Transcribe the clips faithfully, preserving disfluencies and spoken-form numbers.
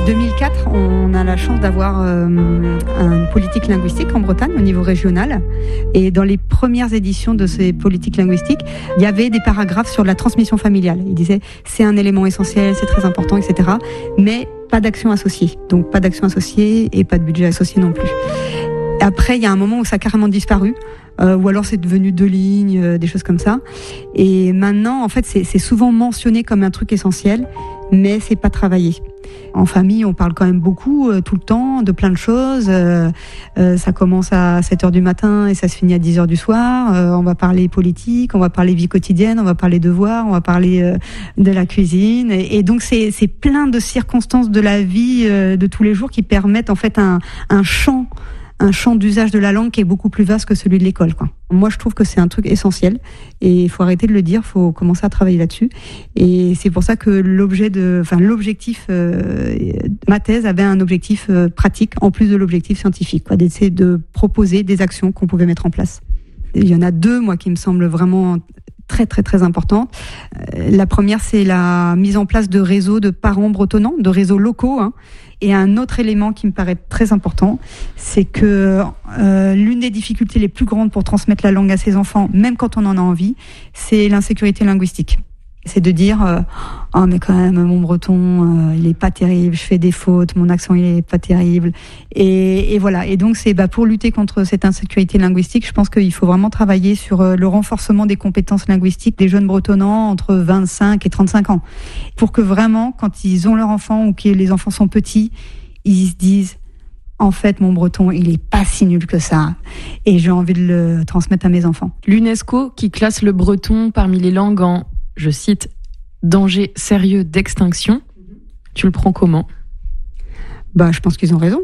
deux mille quatre, on a la chance d'avoir euh, une politique linguistique en Bretagne au niveau régional. Et dans les premières éditions de ces politiques linguistiques, il y avait des paragraphes sur la transmission familiale. Il disait c'est un élément essentiel, c'est très important, et cetera. Mais pas d'action associée. Donc pas d'action associée et pas de budget associé non plus. Après, il y a un moment où ça a carrément disparu, euh, ou alors c'est devenu deux lignes, euh, des choses comme ça. Et maintenant, en fait, c'est, c'est souvent mentionné comme un truc essentiel, mais c'est pas travaillé. En famille, on parle quand même beaucoup, euh, tout le temps, de plein de choses. Euh, euh, ça commence à sept heures du matin et ça se finit à dix heures du soir. Euh, on va parler politique, on va parler vie quotidienne, on va parler devoirs, on va parler euh, de la cuisine. Et, et donc, c'est, c'est plein de circonstances de la vie euh, de tous les jours qui permettent en fait un, un champ un champ d'usage de la langue qui est beaucoup plus vaste que celui de l'école, quoi. Moi, je trouve que c'est un truc essentiel et il faut arrêter de le dire, il faut commencer à travailler là-dessus. Et c'est pour ça que l'objet de, enfin, l'objectif, euh, ma thèse avait un objectif euh, pratique en plus de l'objectif scientifique, quoi, d'essayer de proposer des actions qu'on pouvait mettre en place. Il y en a deux, moi, qui me semblent vraiment très, très, très importantes. Euh, la première, c'est la mise en place de réseaux de parents bretonnants, de réseaux locaux, hein. Et un autre élément qui me paraît très important, c'est que euh, l'une des difficultés les plus grandes pour transmettre la langue à ses enfants, même quand on en a envie, c'est l'insécurité linguistique. C'est de dire euh, « Oh mais quand même, mon breton, euh, il est pas terrible, je fais des fautes, mon accent il est pas terrible. » Et, et voilà. Et donc c'est bah, pour lutter contre cette insécurité linguistique, je pense qu'il faut vraiment travailler sur euh, le renforcement des compétences linguistiques des jeunes bretonnants entre vingt-cinq et trente-cinq ans, pour que vraiment, quand ils ont leur enfant ou que les enfants sont petits, ils se disent « En fait, mon breton, il est pas si nul que ça. Et j'ai envie de le transmettre à mes enfants. » L'UNESCO qui classe le breton parmi les langues en, je cite, « danger sérieux d'extinction », tu le prends comment ? Bah, je pense qu'ils ont raison.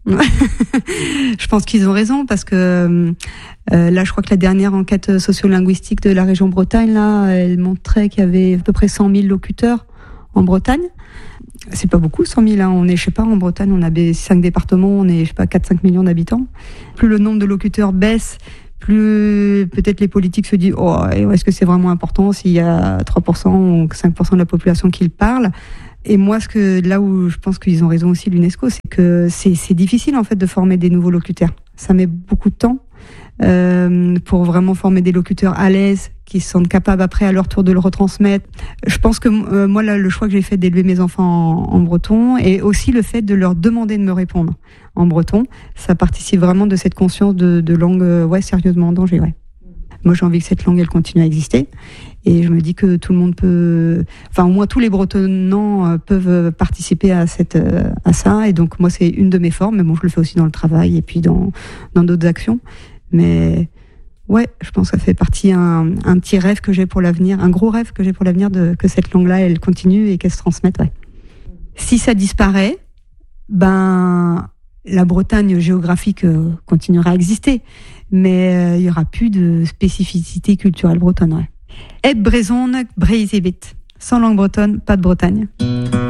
Je pense qu'ils ont raison parce que euh, là, je crois que la dernière enquête sociolinguistique de la région Bretagne, là, elle montrait qu'il y avait à peu près cent mille locuteurs en Bretagne. C'est pas beaucoup, cent mille. Hein. On est, je sais pas, en Bretagne, on a cinq départements, on est, je sais pas, quatre à cinq millions d'habitants. Plus le nombre de locuteurs baisse, plus peut-être les politiques se disent « Oh, est-ce que c'est vraiment important s'il y a trois pour cent ou cinq pour cent de la population qui le parle ?» Et moi, ce que, là où je pense qu'ils ont raison aussi, l'UNESCO, c'est que c'est, c'est difficile en fait de former des nouveaux locuteurs. Ça met beaucoup de temps euh, pour vraiment former des locuteurs à l'aise, qui se sentent capables après à leur tour de le retransmettre. Je pense que euh, moi, là, le choix que j'ai fait d'élever mes enfants en, en breton et aussi le fait de leur demander de me répondre en breton, ça participe vraiment de cette conscience de, de langue euh, ouais, sérieusement en danger. Ouais. Moi, j'ai envie que cette langue, elle continue à exister. Et je me dis que tout le monde peut... Enfin, au moins, tous les Bretonnants euh, peuvent participer à, cette, euh, à ça. Et donc, moi, c'est une de mes formes. Mais bon, je le fais aussi dans le travail et puis dans, dans d'autres actions. Mais ouais, je pense que ça fait partie un, un petit rêve que j'ai pour l'avenir, un gros rêve que j'ai pour l'avenir, de, que cette langue-là, elle continue et qu'elle se transmette. Ouais. Si ça disparaît, ben... la Bretagne géographique euh, continuera à exister, mais il euh, n'y aura plus de spécificité culturelle bretonne. Ouais. Et Brezon, Breizebit. Sans langue bretonne, pas de Bretagne.